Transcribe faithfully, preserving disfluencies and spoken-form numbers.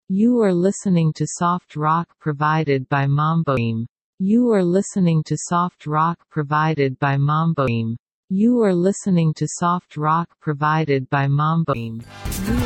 You are listening to soft rock provided by Mamboim. You are listening to soft rock provided by Mamboim. You are listening to soft rock provided by Mamboim. You